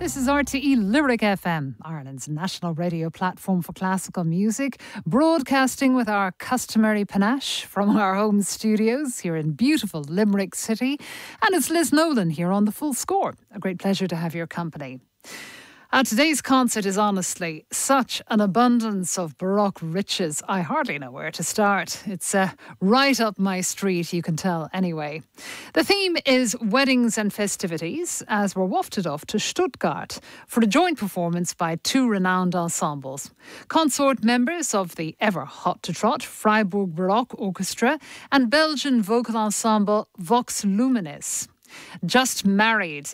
This is RTE Lyric FM, Ireland's national radio platform for classical music, broadcasting with our customary panache from our home studios here in beautiful Limerick City. And it's Liz Nolan here on The Full Score. A great pleasure to have your company. Today's concert is honestly such an abundance of Baroque riches. I hardly know where to start. It's right up my street, you can tell anyway. The theme is weddings and festivities, as we're wafted off to Stuttgart for a joint performance by two renowned ensembles. Consort members of the ever hot to trot Freiburg Baroque Orchestra and Belgian vocal ensemble Vox Luminis. Just Married